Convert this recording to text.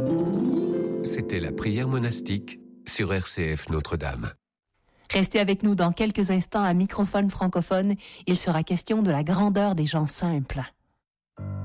C'était la prière monastique sur RCF Notre-Dame. Restez avec nous dans quelques instants à Microphone francophone. Il sera question de la grandeur des gens simples.